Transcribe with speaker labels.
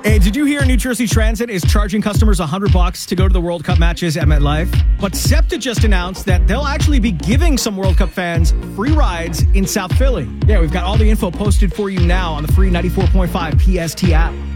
Speaker 1: Hey, did you hear New Jersey Transit is charging customers $100 to go to the World Cup matches at MetLife? But SEPTA just announced that they'll actually be giving some World Cup fans free rides in South Philly. Yeah, we've got all the info posted for you now on the free 94.5 PST app.